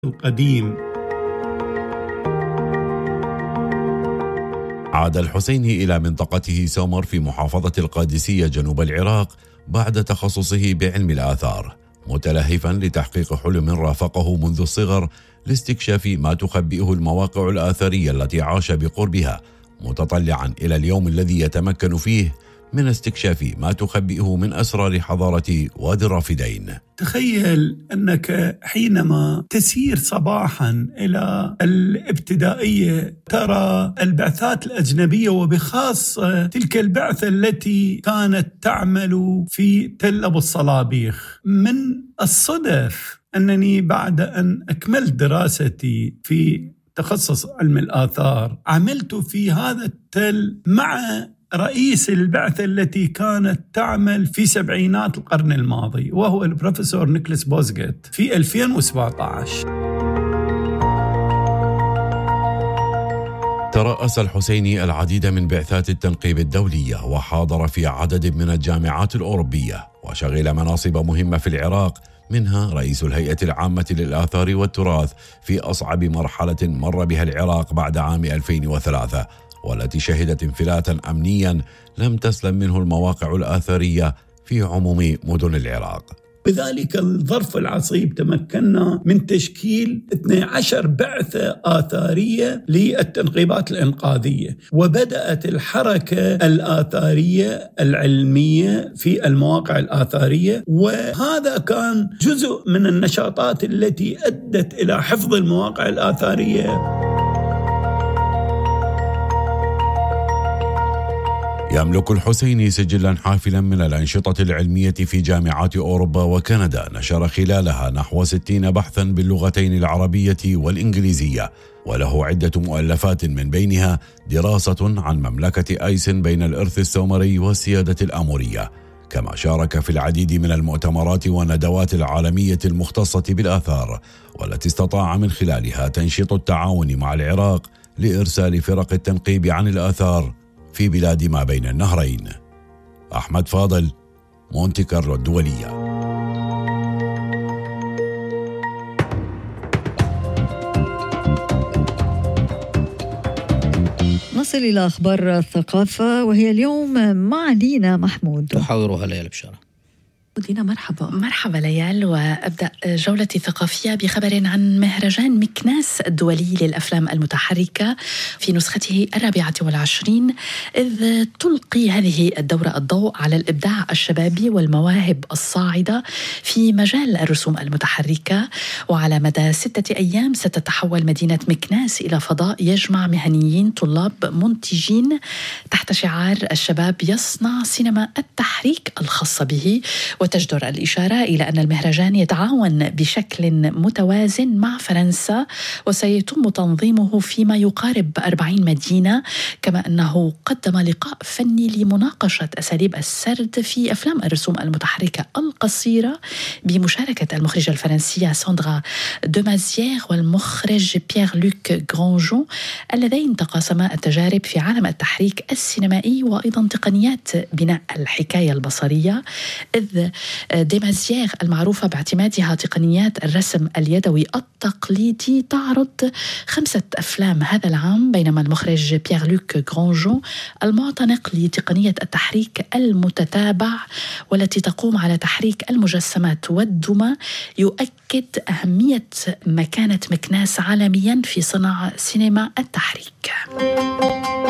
القديم. عاد الحسيني إلى منطقته سومر في محافظة القادسية جنوب العراق بعد تخصصه بعلم الآثار، متلهفا لتحقيق حلم رافقه منذ الصغر لاستكشاف ما تخبئه المواقع الآثرية التي عاش بقربها، متطلعا إلى اليوم الذي يتمكن فيه من استكشاف ما تخبئه من أسرار حضارة وادي الرافدين. تخيل أنك حينما تسير صباحا إلى الابتدائية ترى البعثات الأجنبية، وبخاصة تلك البعثة التي كانت تعمل في تل أبو الصلابيخ. من الصدف أنني بعد أن أكملت دراستي في تخصص علم الآثار عملت في هذا التل مع رئيس البعثة التي كانت تعمل في سبعينات القرن الماضي، وهو البروفيسور نيكولاس بوزغت في 2017. ترأس الحسيني العديد من بعثات التنقيب الدولية، وحاضر في عدد من الجامعات الأوروبية، وشغل مناصب مهمة في العراق، منها رئيس الهيئة العامة للآثار والتراث في أصعب مرحلة مر بها العراق بعد عام 2003، والتي شهدت انفلاتا أمنيا لم تسلم منه المواقع الآثرية في عموم مدن العراق. بذلك الظرف العصيب تمكنا من تشكيل 12 بعثة آثارية للتنقيبات الإنقاذية، وبدأت الحركة الآثارية العلمية في المواقع الآثارية، وهذا كان جزء من النشاطات التي أدت إلى حفظ المواقع الآثارية. يملك الحسيني سجلا حافلا من الأنشطة العلمية في جامعات أوروبا وكندا، نشر خلالها نحو 60 بحثا باللغتين العربية والإنجليزية، وله عدة مؤلفات من بينها دراسة عن مملكة أيسن بين الإرث السومري والسيادة الآمورية، كما شارك في العديد من المؤتمرات والندوات العالمية المختصة بالآثار، والتي استطاع من خلالها تنشيط التعاون مع العراق لإرسال فرق التنقيب عن الآثار في بلاد ما بين النهرين. أحمد فاضل، مونتي كارلو الدولية. نصل إلى أخبار الثقافة، وهي اليوم مع لينا محمود. تحاورها ليال بشارة. دينا مرحبا ليال، وأبدأ جولتي الثقافية بخبر عن مهرجان مكناس الدولي للأفلام المتحركة في نسخته 24، إذ تلقي هذه الدورة الضوء على الإبداع الشبابي والمواهب الصاعدة في مجال الرسوم المتحركة. وعلى مدى 6 أيام ستتحول مدينة مكناس إلى فضاء يجمع مهنيين طلاب منتجين تحت شعار الشباب يصنع سينما التحريك الخاصة به. وتجدر الإشارة إلى أن المهرجان يتعاون بشكل متوازن مع فرنسا، وسيتم تنظيمه فيما يقارب 40 مدينة، كما أنه قدم لقاء فني لمناقشة أساليب السرد في أفلام الرسوم المتحركة القصيرة بمشاركة المخرجة الفرنسية ساندرا دومازيير والمخرج بيير لوك غرانجون، اللذين تقاسما التجارب في عالم التحريك السينمائي وأيضا تقنيات بناء الحكاية البصرية، إذ ديمازيير المعروفة باعتمادها تقنيات الرسم اليدوي التقليدي تعرض 5 أفلام هذا العام، بينما المخرج بيير لوك غرانجون المعتنق لتقنية التحريك المتتابع والتي تقوم على تحريك المجسمات والدمى يؤكد أهمية مكانة مكناس عالميا في صناعة سينما التحريك.